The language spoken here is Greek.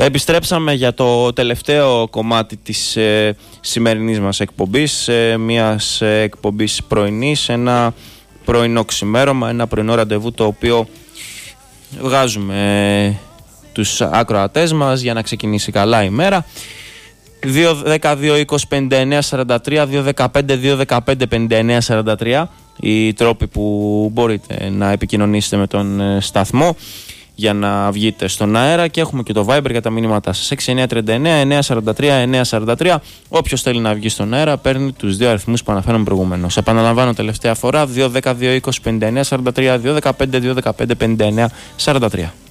Επιστρέψαμε για το τελευταίο κομμάτι της σημερινής μας εκπομπής, μιας εκπομπής πρωινής, ένα πρωινό ξημέρωμα, ένα πρωινό ραντεβού το οποίο βγάζουμε τους ακροατές μας για να ξεκινήσει καλά η μέρα. 2-10-2-20-59-43, 2-15-2-15-59-43 οι τρόποι που μπορείτε να επικοινωνήσετε με τον σταθμό για να βγείτε στον αέρα, και έχουμε και το Viber για τα μηνύματά σας 6939-943-943. Όποιος θέλει να βγει στον αέρα παίρνει τους δύο αριθμούς που αναφέραμε προηγουμένως. Επαναλαμβάνω τελευταία φορά, 2-10-2-20-59-43, 2-15-2-15-59-43.